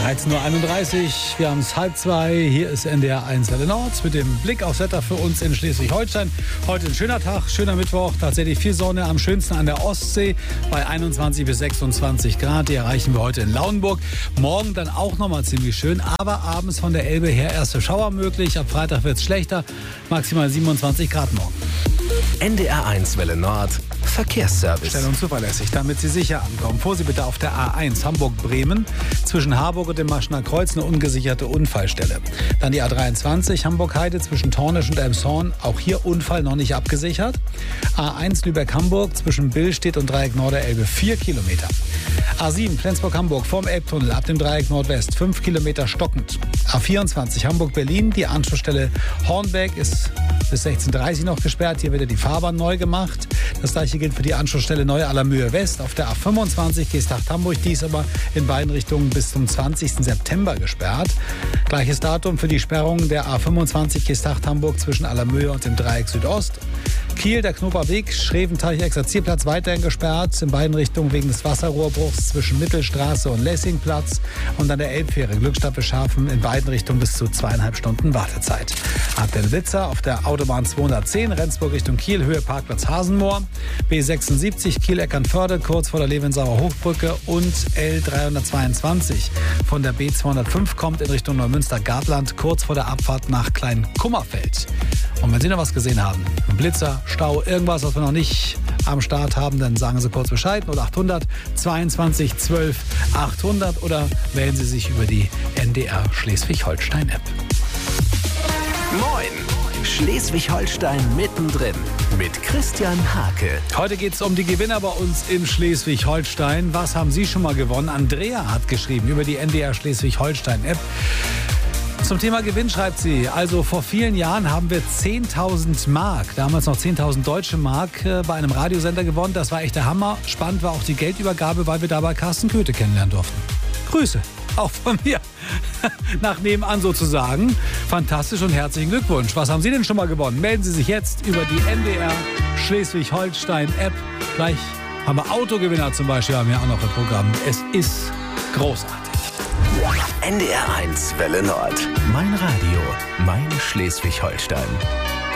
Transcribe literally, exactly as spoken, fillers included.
dreizehn Uhr einunddreißig, wir haben es halb zwei, hier ist N D R eins Welle Nord mit dem Blick aufs Wetter für uns in Schleswig-Holstein. Heute ein schöner Tag, schöner Mittwoch, tatsächlich viel Sonne, am schönsten an der Ostsee bei einundzwanzig bis sechsundzwanzig Grad. Die erreichen wir heute in Lauenburg. Morgen dann auch nochmal ziemlich schön, aber abends von der Elbe her erste Schauer möglich. Ab Freitag wird es schlechter, maximal siebenundzwanzig Grad morgen. N D R eins Welle Nord Verkehrsservice. Schnell und zuverlässig, damit Sie sicher ankommen. Vorsicht bitte auf der A eins Hamburg-Bremen. Zwischen Harburg und dem Maschener Kreuz eine ungesicherte Unfallstelle. Dann die A dreiundzwanzig Hamburg-Heide zwischen Tornisch und Elmshorn. Auch hier Unfall noch nicht abgesichert. A eins Lübeck-Hamburg zwischen Billstedt und Dreieck Norderelbe vier Kilometer. A sieben Flensburg-Hamburg vorm Elbtunnel ab dem Dreieck Nordwest fünf Kilometer stockend. A vierundzwanzig Hamburg-Berlin. Die Anschlussstelle Hornbeck ist bis sechzehn Uhr dreißig noch gesperrt. Hier wird ja die Fahrbahn neu gemacht. Das gleiche gilt für die Anschlussstelle Neu-Allermühe West auf der A fünfundzwanzig Geesthacht-Hamburg. Dies aber in beiden Richtungen bis zum zwanzigsten September gesperrt. Gleiches Datum für die Sperrung der A fünfundzwanzig Geesthacht-Hamburg zwischen Allermühe und dem Dreieck Südost. Kiel, der Knoperweg, Schreventeich-Exerzierplatz weiterhin gesperrt. In beiden Richtungen wegen des Wasserrohrbruchs zwischen Mittelstraße und Lessingplatz. Und an der Elbfähre Glückstadt-Beschaffen in beiden Richtungen bis zu zweieinhalb Stunden Wartezeit. Ab der Blitzer auf der Autobahn zweihundertzehn Rendsburg Richtung Kiel, Höhe Parkplatz Hasenmoor. B sechsundsiebzig Kiel-Eckernförde, kurz vor der Levensauer Hochbrücke. Und L dreihundertzweiundzwanzig von der B zweihundertfünf kommt in Richtung Neumünster-Gartland, kurz vor der Abfahrt nach Klein-Kummerfeld. Und wenn Sie noch was gesehen haben, ein Blitzer, Stau, irgendwas, was wir noch nicht am Start haben, dann sagen Sie kurz Bescheid. null achthundert zweiundzwanzig zwölf achthundert oder melden Sie sich über die N D R Schleswig-Holstein-App. Moin! Schleswig-Holstein mittendrin mit Christian Hake. Heute geht es um die Gewinner bei uns in Schleswig-Holstein. Was haben Sie schon mal gewonnen? Andrea hat geschrieben über die N D R Schleswig-Holstein-App. Zum Thema Gewinn schreibt sie, also vor vielen Jahren haben wir zehntausend Mark, damals noch zehntausend deutsche Mark, äh, bei einem Radiosender gewonnen. Das war echt der Hammer. Spannend war auch die Geldübergabe, weil wir dabei Carsten Köthe kennenlernen durften. Grüße, auch von mir. Nach nebenan sozusagen. Fantastisch und herzlichen Glückwunsch. Was haben Sie denn schon mal gewonnen? Melden Sie sich jetzt über die N D R Schleswig-Holstein-App. Gleich haben wir Autogewinner zum Beispiel, haben wir auch noch im Programm. Es ist großartig. N D R eins Welle Nord. Mein Radio, mein Schleswig-Holstein.